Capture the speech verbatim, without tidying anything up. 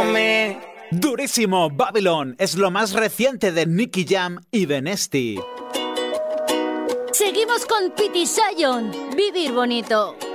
me. Durísimo, Babylon es lo más reciente de Nicky Jam y Benesti. Seguimos con Pity Sion, Vivir Bonito.